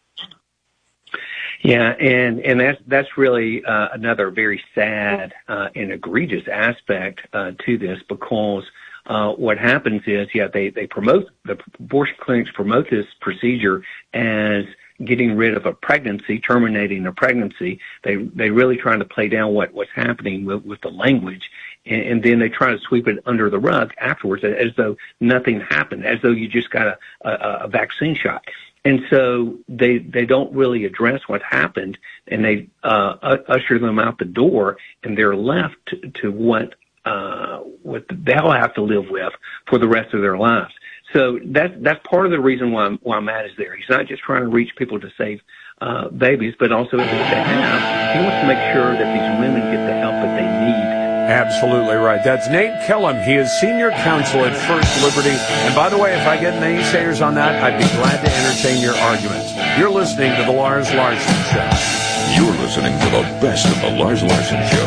Yeah, and that's really another very sad and egregious aspect to this, because what happens is, they promote, the abortion clinics promote this procedure as getting rid of a pregnancy, terminating a pregnancy. They really trying to play down what's happening with the language, and then they try to sweep it under the rug afterwards, as though nothing happened, as though you just got a vaccine shot. And so they don't really address what happened, and they usher them out the door, and they're left to what they'll have to live with for the rest of their lives. So that's part of the reason why Matt is there. He's not just trying to reach people to save babies, but also if they have, he wants to make sure that these women get the help that they need. Absolutely right. That's Nate Kellum. He is senior counsel at First Liberty. And by the way, if I get naysayers on that, I'd be glad to entertain your arguments. You're listening to The Lars Larson Show. You're listening to the best of The Lars Larson Show.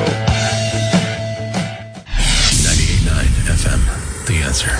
98.9 FM, The Answer.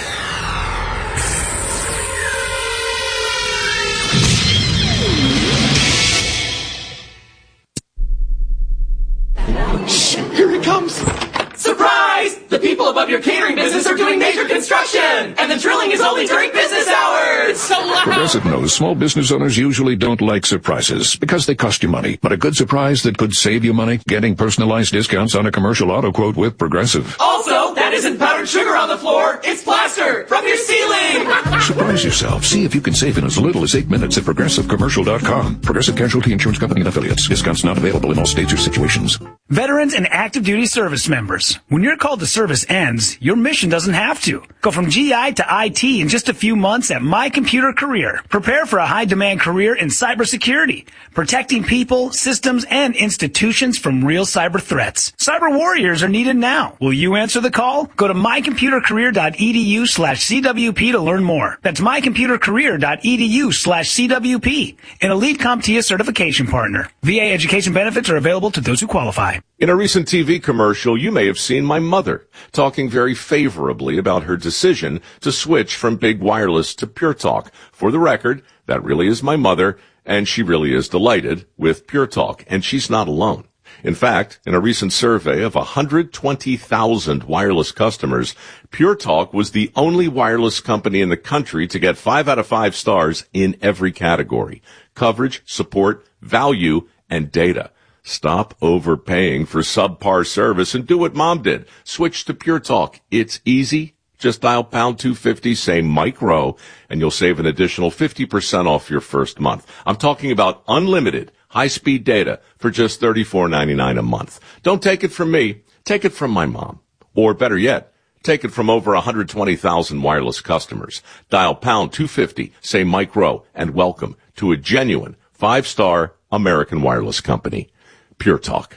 Shh, here he comes. Surprise! The people above your catering business are doing major construction, and the drilling is only during business hours. So loud. Progressive knows small business owners usually don't like surprises because they cost you money. But a good surprise that could save you money? Getting personalized discounts on a commercial auto quote with Progressive. Also, that isn't powdered sugar on the floor. It's plaster from your ceiling. Surprise yourself. See if you can save in as little as 8 minutes at ProgressiveCommercial.com. Progressive Casualty Insurance Company and Affiliates. Discounts not available in all states or situations. Veterans and active duty service members. When your call to service ends, your mission doesn't have to. Go from GI to IT in just a few months at My Computer Career. Prepare for a high-demand career in cybersecurity, protecting people, systems, and institutions from real cyber threats. Cyber warriors are needed now. Will you answer the call? Go to mycomputercareer.edu/CWP to learn more. That's mycomputercareer.edu/CWP. An Elite CompTIA certification partner. VA education benefits are available to those who qualify. In a recent TV commercial, you may have seen my mother talking very favorably about her decision to switch from big wireless to Pure Talk. For the record, that really is my mother, and she really is delighted with Pure Talk, and she's not alone. In fact, in a recent survey of 120,000 wireless customers, Pure Talk was the only wireless company in the country to get 5 out of 5 stars in every category: coverage, support, value, and data. Stop overpaying for subpar service and do what Mom did. Switch to Pure Talk. It's easy. Just dial pound 250, say Mike Rowe, and you'll save an additional 50% off your first month. I'm talking about unlimited high-speed data for just $34.99 a month. Don't take it from me. Take it from my mom. Or better yet, take it from over 120,000 wireless customers. Dial pound 250, say Mike Rowe, and welcome to a genuine 5-star American wireless company. Pure Talk.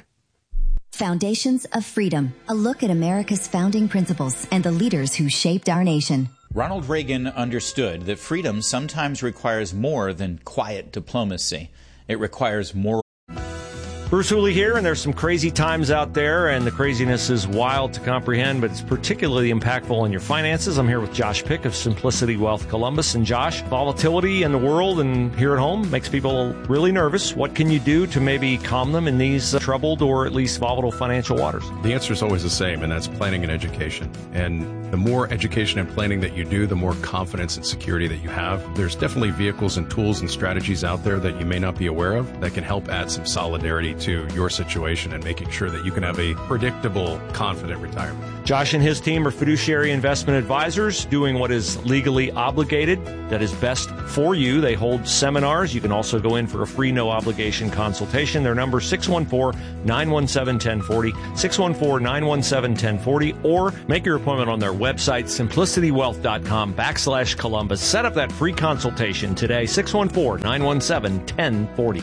Foundations of Freedom, a look at America's founding principles and the leaders who shaped our nation. Ronald Reagan understood that freedom sometimes requires more than quiet diplomacy. It requires more. Bruce Hooley here, and there's some crazy times out there, and the craziness is wild to comprehend, but it's particularly impactful on your finances. I'm here with Josh Pick of Simplicity Wealth Columbus. And Josh, volatility in the world and here at home makes people really nervous. What can you do to maybe calm them in these troubled or at least volatile financial waters? The answer is always the same, and that's planning and education. And the more education and planning that you do, the more confidence and security that you have. There's definitely vehicles and tools and strategies out there that you may not be aware of that can help add some solidarity to your situation and making sure that you can have a predictable, confident retirement. Josh and his team are fiduciary investment advisors doing what is legally obligated, that is best for you. They hold seminars. You can also go in for a free, no-obligation consultation. Their number is 614-917-1040, 614-917-1040, or make your appointment on their website, simplicitywealth.com/Columbus. Set up that free consultation today, 614-917-1040.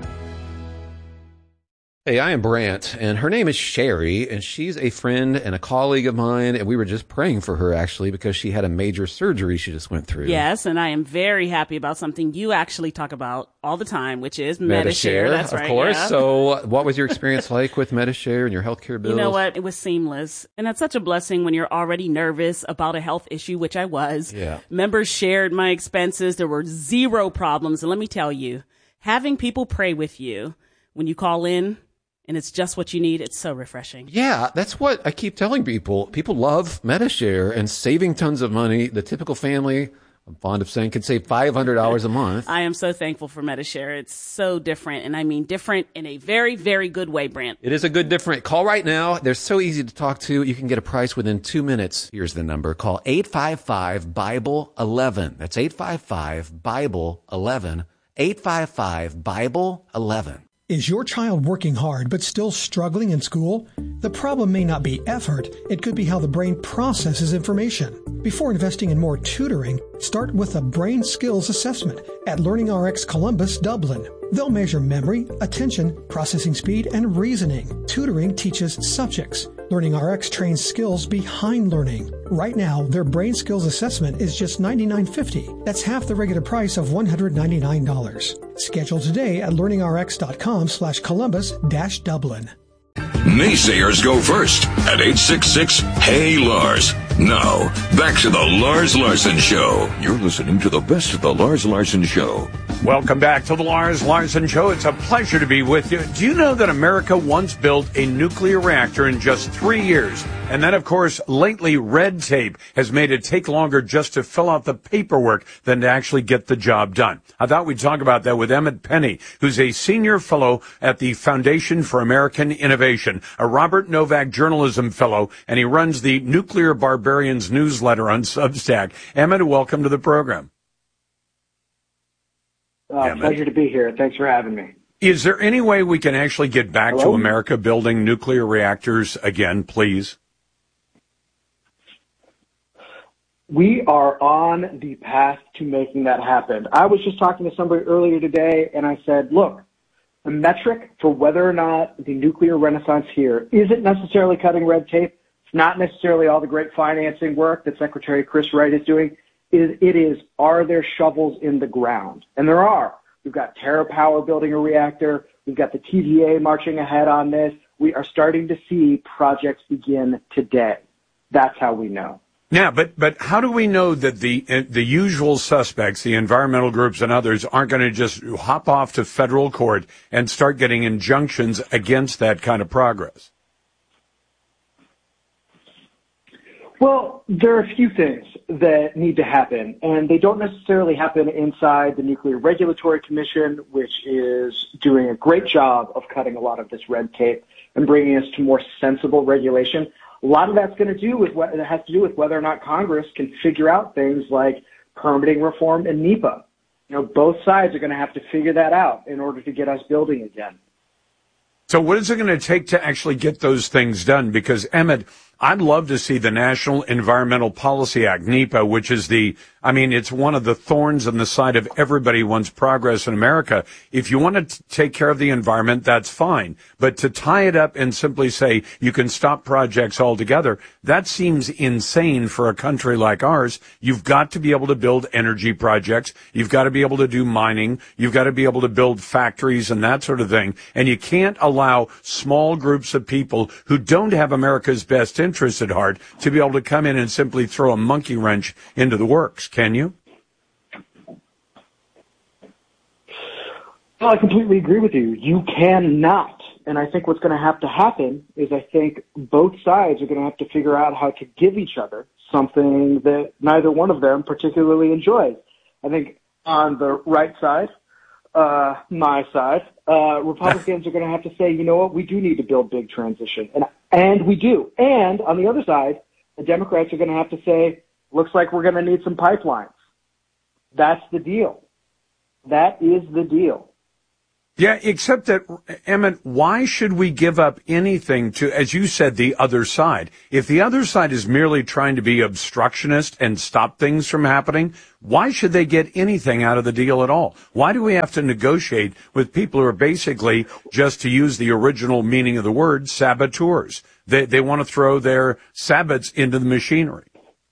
Hey, I am Brant, and her name is Sherry, and she's a friend and a colleague of mine, and we were just praying for her, actually, because she had a major surgery she just went through. Yes, and I am very happy about something you actually talk about all the time, which is Medi-Share. That's right. Of course. Yeah. So what was your experience like with Medi-Share and your healthcare bills? You know what? It was seamless. And that's such a blessing when you're already nervous about a health issue, which I was. Yeah. Members shared my expenses. There were zero problems. And let me tell you, having people pray with you when you call in, and it's just what you need, it's so refreshing. Yeah, that's what I keep telling people. People love Medi-Share and saving tons of money. The typical family, I'm fond of saying, can save $500 a month. I am so thankful for Medi-Share. It's so different, and I mean different in a very, very good way, Brant. It is a good different. Call right now. They're so easy to talk to. You can get a price within 2 minutes. Here's the number. Call 855-BIBLE-11. That's 855-BIBLE-11. 855-BIBLE-11. Is your child working hard but still struggling in school? The problem may not be effort. It could be how the brain processes information. Before investing in more tutoring, start with a brain skills assessment at LearningRx Columbus, Dublin. They'll measure memory, attention, processing speed, and reasoning. Tutoring teaches subjects. LearningRx trains skills behind learning. Right now, their brain skills assessment is just $99.50. That's half the regular price of $199. Schedule today at learningrx.com/Columbus-Dublin. Naysayers go first at 866-HEY-LARS. Now, back to the Lars Larson Show. You're listening to the best of the Lars Larson Show. Welcome back to the Lars Larson Show. It's a pleasure to be with you. Do you know that America once built a nuclear reactor in just 3 years? And then, of course, lately, red tape has made it take longer just to fill out the paperwork than to actually get the job done. I thought we'd talk about that with Emmett Penny, who's a senior fellow at the Foundation for American Innovation, a Robert Novak Journalism Fellow, and he runs the Nuclear Barbarians newsletter on Substack. Emmett, welcome to the program. Pleasure to be here. Thanks for having me. Is there any way we can actually get back to America building nuclear reactors again, please? We are on the path to making that happen. I was just talking to somebody earlier today, and I said, look, the metric for whether or not the nuclear renaissance here isn't necessarily cutting red tape. It's not necessarily all the great financing work that Secretary Chris Wright is doing. It is, are there shovels in the ground? And there are. We've got TerraPower building a reactor. We've got the TVA marching ahead on this. We are starting to see projects begin today. That's how we know. Yeah, but how do we know that the usual suspects, the environmental groups and others, aren't going to just hop off to federal court and start getting injunctions against that kind of progress? Well, there are a few things that need to happen, and they don't necessarily happen inside the Nuclear Regulatory Commission, which is doing a great job of cutting a lot of this red tape and bringing us to more sensible regulation. A lot of that's going to do with what it has to do with whether or not Congress can figure out things like permitting reform and NEPA. You know, both sides are going to have to figure that out in order to get us building again. So what is it going to take to actually get those things done? Because, Emmett, I'd love to see the National Environmental Policy Act, NEPA, which is it's one of the thorns in the side of everybody who wants progress in America. If you want to take care of the environment, that's fine. But to tie it up and simply say you can stop projects altogether, that seems insane for a country like ours. You've got to be able to build energy projects. You've got to be able to do mining. You've got to be able to build factories and that sort of thing. And you can't allow small groups of people who don't have America's best interests at heart to be able to come in and simply throw a monkey wrench into the works. Can you? Well, I completely agree with you. You cannot. And I think what's going to have to happen is I think both sides are going to have to figure out how to give each other something that neither one of them particularly enjoys. I think on the right side, my side, Republicans are going to have to say, you know what, we do need to build big transition. And we do. And on the other side, the Democrats are going to have to say, looks like we're going to need some pipelines. That's the deal. That is the deal. Yeah, except that, Emmett, why should we give up anything to, as you said, the other side? If the other side is merely trying to be obstructionist and stop things from happening, why should they get anything out of the deal at all? Why do we have to negotiate with people who are basically, just to use the original meaning of the word, saboteurs? They want to throw their sabots into the machinery.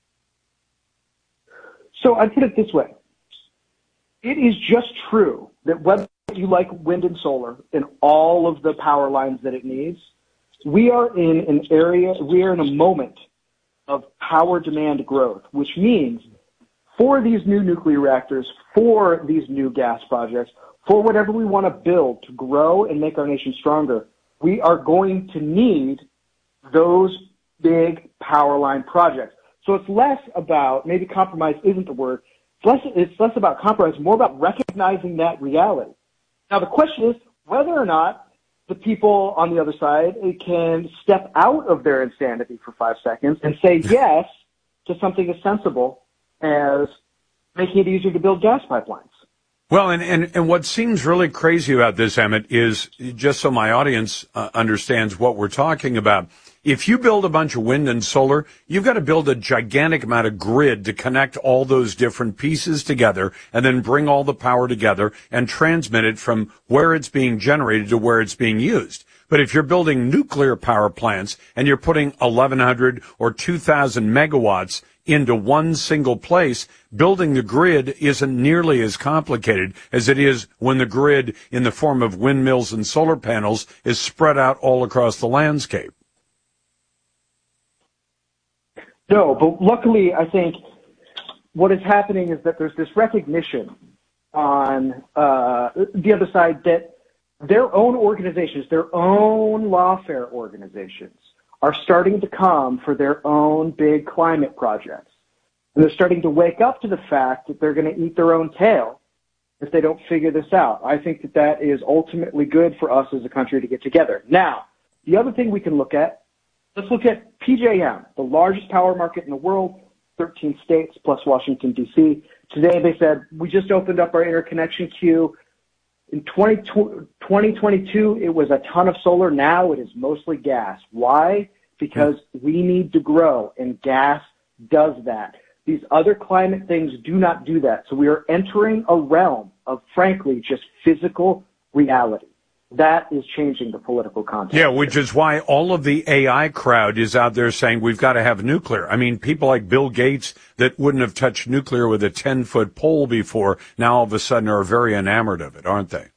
So I put it this way. It is just true that whether you like wind and solar and all of the power lines that it needs, we are in a moment of power demand growth, which means for these new nuclear reactors, for these new gas projects, for whatever we want to build to grow and make our nation stronger, we are going to need those big power line projects. So it's less about, maybe compromise isn't the word, it's less about compromise, more about recognizing that reality. Now the question is whether or not the people on the other side can step out of their insanity for 5 seconds and say yes to something as sensible as making it easier to build gas pipelines. Well, and what seems really crazy about this, Emmett, is, just so my audience understands what we're talking about, if you build a bunch of wind and solar, you've got to build a gigantic amount of grid to connect all those different pieces together and then bring all the power together and transmit it from where it's being generated to where it's being used. But if you're building nuclear power plants and you're putting 1,100 or 2,000 megawatts into one single place, building the grid isn't nearly as complicated as it is when the grid in the form of windmills and solar panels is spread out all across the landscape. No, but luckily I think what is happening is that there's this recognition on the other side that their own organizations, their own lawfare organizations, are starting to come for their own big climate projects. And they're starting to wake up to the fact that they're going to eat their own tail if they don't figure this out. I think that that is ultimately good for us as a country to get together. Now, the other thing we can look at, let's look at PJM, the largest power market in the world, 13 states plus Washington, D.C. Today they said, we just opened up our interconnection queue. In 2022, it was a ton of solar. Now it is mostly gas. Why? Because we need to grow, and gas does that. These other climate things do not do that. So we are entering a realm of, frankly, just physical reality. That is changing the political context. Yeah, which is why all of the AI crowd is out there saying we've got to have nuclear. I mean, people like Bill Gates that wouldn't have touched nuclear with a 10-foot pole before, now all of a sudden are very enamored of it, aren't they?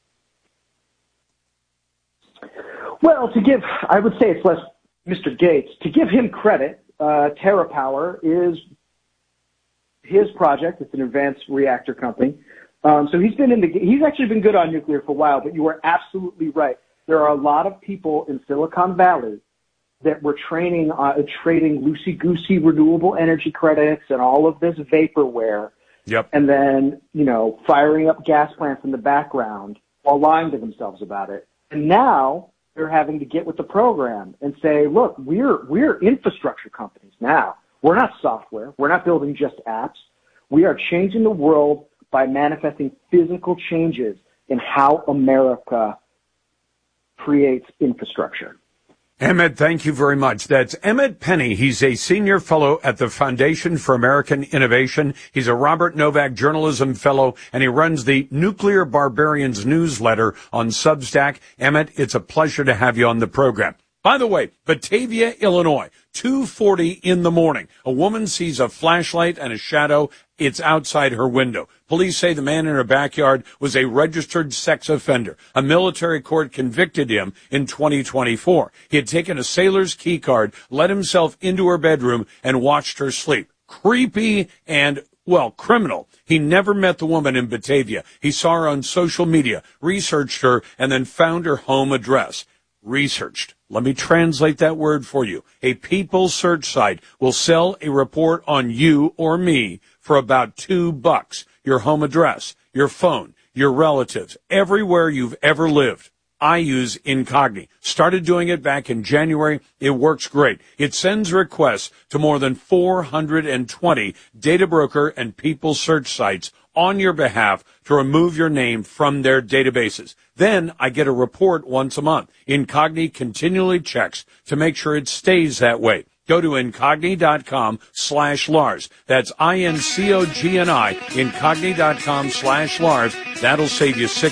Well, I would say it's less Mr. Gates. To give him credit, TerraPower is his project. It's an advanced reactor company. So he's actually been good on nuclear for a while, but you are absolutely right. There are a lot of people in Silicon Valley that were trading loosey-goosey renewable energy credits and all of this vaporware. Yep. And then, firing up gas plants in the background while lying to themselves about it. And now they're having to get with the program and say, look, we're infrastructure companies now. We're not software. We're not building just apps. We are changing the world by manifesting physical changes in how America creates infrastructure. Emmett, thank you very much. That's Emmett Penny. He's a senior fellow at the Foundation for American Innovation. He's a Robert Novak Journalism Fellow, and he runs the Nuclear Barbarians newsletter on Substack. Emmett, it's a pleasure to have you on the program. By the way, Batavia, Illinois, 2:40 in the morning. A woman sees a flashlight and a shadow. It's outside her window. Police say the man in her backyard was a registered sex offender. A military court convicted him in 2024. He had taken a sailor's key card, let himself into her bedroom, and watched her sleep. Creepy and, well, criminal. He never met the woman in Batavia. He saw her on social media, researched her, and then found her home address. Researched. Let me translate that word for you. A people search site will sell a report on you or me for about $2. Your home address, your phone, your relatives, everywhere you've ever lived. I use Incogni. Started doing it back in January. It works great. It sends requests to more than 420 data broker and people search sites on your behalf to remove your name from their databases. Then I get a report once a month. Incogni continually checks to make sure it stays that way. Go to Incogni.com/Lars. That's INCOGNI, Incogni.com/Lars. That'll save you